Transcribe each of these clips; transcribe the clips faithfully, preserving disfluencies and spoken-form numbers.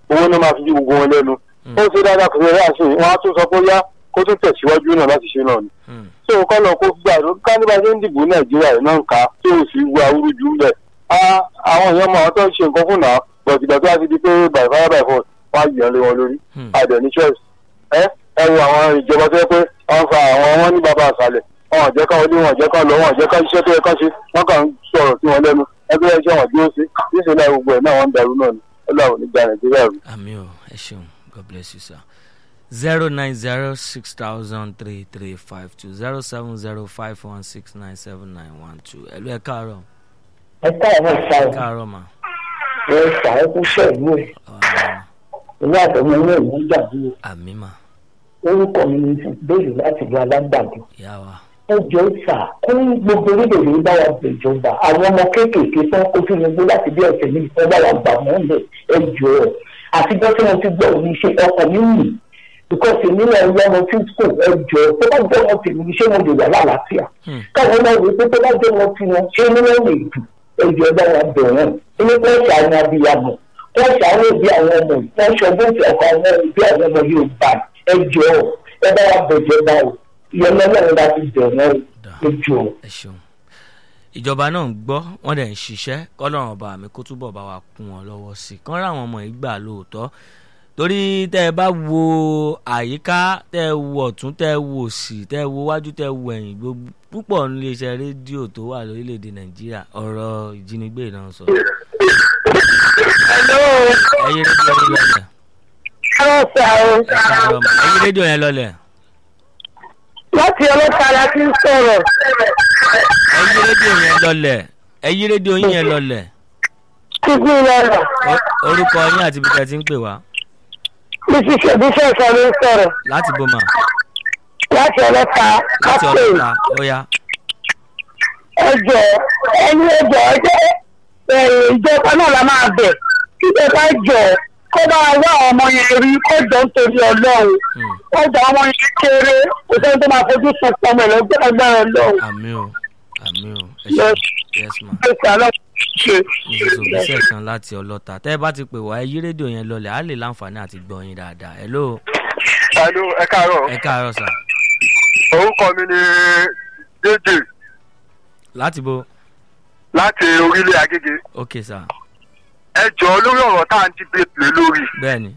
owó náà máa fi yí gbogbo wọn lẹ́nu ó ṣe dáadáa kò ṣe rí àṣẹ wọn á tún sọ pé yá kó tún tẹ̀síwájú náà láti ṣe náà ni. tó o kọ́ lọ kó gbà ló ká nígbà tó ń dìbò nàìjíríà yìí náà ń ka tó o sì wú awúrú jù lẹ̀ àwọn èèyàn mọ̀ ọ́ tó ń ṣe nǹkan fún náà bọ̀dì ìgbà tó wá ti di pé by fire by force wọ́n á yàn lé wọn lórí àdẹ̀ ní choice ẹ ẹ wo àwọn ìjọba tó yẹ pé wọ́n fa àwọn wọn ní bàbá àṣàlẹ̀ wọn ò jẹ́ ká wọlé wọn ò jẹ́ ká lọ wọn ò jẹ́ ká iṣẹ́ tó yẹ ká ṣe wọ́n kàn ń sọ̀rọ̀ sí wọn lẹ́nu ẹgbẹ́ iṣẹ́ wọn dúró sí níṣẹ́ gbogbo ẹ̀ náà wọ́n ń darú náà ni ọlọ́run nígbà nàìjíríà rú. àmì ò ẹ ṣeun God bless you sir. zero nine zero six thousand three three five two zero seven zero five one six nine seven nine one two. ẹ̀lú ẹ̀ káàárọ̀. ẹ káàárọ̀ sáà. ẹ káàárọ̀ mà. ẹ ṣàkóso ṣẹ́ẹ̀lú ẹ̀. ìwé àtọ̀mọ́ ilé ìwé ń gbàdúrà. àmì mà. orúkọ mi ni bẹ́ẹ̀lì láti lu alágbàdo. ìyá wa. ẹ jọ ìsà kún gbogbo orílẹ̀-èdè bá wa gbèjọba àwọn ọmọ kéékèèké fún kójú gbogbo láti bí ọ̀sẹ̀ méjì fún bá wa gbà wọ́n lẹ̀ ẹ jọ ẹ̀ àtijọ́ tí wọ́n ti gbọ́ òní ṣe ọkọ̀ mi wù because ìnílẹ̀ ọlọ́mọ tí kò ẹ jọ tó bá jẹ́ wọn tì mí ṣé mo lè wà lálàáfíà káwọn náà wí pé tó bá jẹ́ wọn tì wọn ṣé ní wọn lè dù ẹ jọ ẹ bá wọn bẹ̀ wọ́n ilé wọ́n ṣàwọn abiyamọ wọ́n ṣàwọn òbí àwọn ọmọ wọ́n ṣọgbọ́n ti ọkọ̀ àwọn òbí àwọn ọmọ yóò bá ẹ jọ ẹ bá wọn bẹ̀jẹ̀ bá o ìyẹn lọ́wọ́ láti bẹ̀ wọ́n ẹ jọ. ẹ ṣeun ìjọba náà ń gbọ́ wọ́n dẹ̀ ń ṣiṣẹ́ kọ́lọ́run ọba mi kó túbọ̀ bá wa kún wọn lọ́wọ́ sí i kán ráwọn ọmọ yìí gbà lóòótọ́ torí tẹ́ ẹ bá wo àyíká tẹ́ ẹ wo ọ̀tún tẹ́ ẹ wo òsì tẹ́ ẹ wo wájú tẹ́ ẹ wo ẹ̀yìn gbogbo púpọ̀ nílé iṣẹ́ rédíò tó wà lórílẹ̀‐èdè nàìjíríà ọ̀rọ̀ ìjínigbé náà sọ. ẹyí rédíò yẹn lọlẹ̀. ẹyí rédíò yẹn lọlẹ̀. láti ọlọ́ta la ti ń sọ̀rọ̀. ẹyí rédíò yẹn lọlẹ̀ ẹyí rédíò yẹn lọlẹ̀. kíkú lọ́rọ̀. orúkọ yín àti ibi tẹ́ ti ń pè wá. mi ti ṣèbíṣẹ́ ìsọ ló ń sọ̀rọ̀. láti boma. láti ọlọ́ta. láti ọlọ́ta ó yá. ẹjọ́ ẹni ẹjọ́ ẹjọ́ ìjọba náà la máa bẹ̀ kí ìjọba jọ kó bá wá àwọn ọmọ yẹn rí kó jọ nítorí ọlọ́run kó jọ ọmọ yẹn kéré kò sẹ́ni tó máa fojú sun ọmọ ẹ̀ lọ́gbẹ́ agbára ọlọ́run. àmì o àmì o ẹ ṣe yes ma. mrs obisesan láti ọlọ́ta tẹ́ ẹ bá ti pè wá ẹ yí rédíò yẹn lọlẹ̀ á lè láǹfààní àti gbọ́ yín dáadáa. hello. hello ẹ káàárọ̀. ẹ káàárọ̀ sà. orúkọ mi ni dédé. láti bo. láti orílẹ̀ Agége. ok sà. ẹ jọ lórí ọ̀rọ̀ tá à ń debate lé lórí. bẹ́ẹ̀ni.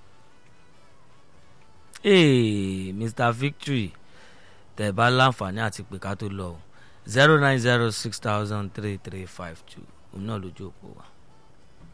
ee mr victory tẹ́ bá láǹfààní àti pè ká tó lọ o zero nine zero six thousand three three five two òun náà lójú òpó wa.